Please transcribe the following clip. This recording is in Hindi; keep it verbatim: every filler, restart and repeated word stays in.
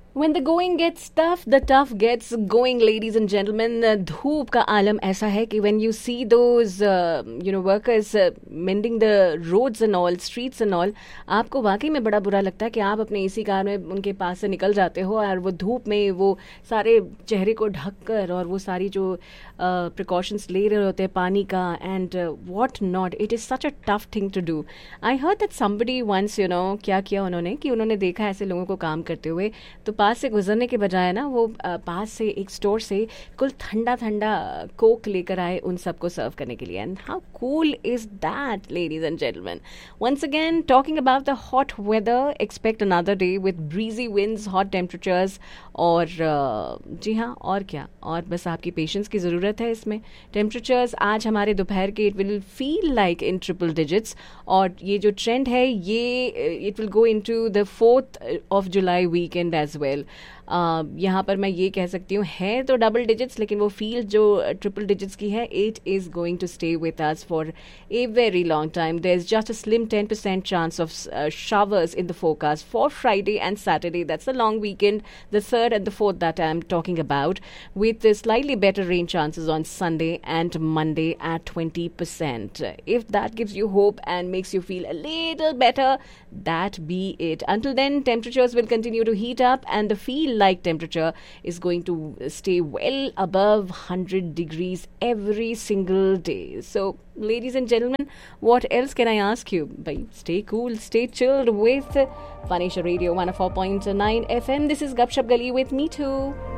When the going gets tough, the tough gets going, ladies and gentlemen. Uh, धूप का आलम ऐसा है कि when you see those, uh, you know, workers uh, mending the roads and all, streets and all, आपको वाकई में बड़ा बुरा लगता है कि आप अपने एसी कार में उनके पास से निकल जाते हो और वो धूप में वो सारे चेहरे को ढक कर और वो सारी जो प्रिकॉशंस uh, ले रहे होते हैं पानी का and what not. It is such a tough thing to do. I heard that somebody once, you know, क्या किया उन्होंने कि उन्होंने देखा ऐसे लोगों को काम करते हुए, तो पास से गुजरने के बजाय ना वो आ, पास से एक स्टोर से कुल ठंडा ठंडा कोक लेकर आए उन सबको सर्व करने के लिए. And how cool is that, ladies and gentleman. Once again talking about the hot weather, expect another day with breezy winds, hot temperatures. और uh, जी हाँ, और क्या, और बस आपकी पेशेंस की ज़रूरत है इसमें. टेम्परेचर्स आज हमारे दोपहर के it will feel like in triple digits. और ये जो ट्रेंड है ये it will go in to the fourth of July weekend as well. Uh, यहाँ पर मैं ये कह सकती हूँ है तो डबल डिजिट्स, लेकिन वो फील जो ट्रिपल डिजिट्स की है, it is going to stay with us for a very long time. There is just a slim ten percent chance of showers in the forecast for Friday and Saturday. That's the long weekend, the third and the fourth that I'm talking about, with the slightly better rain chances on Sunday and Monday at twenty percent. If that gives you hope and makes you feel a little better, that be it. Until then, temperatures will continue to heat up and the feel like temperature is going to stay well above one hundred degrees every single day. So, ladies and gentlemen, what else can I ask you? Bhai, stay cool, stay chilled with Vanisha Radio one oh four point nine F M. This is Gupshup Gali with me too.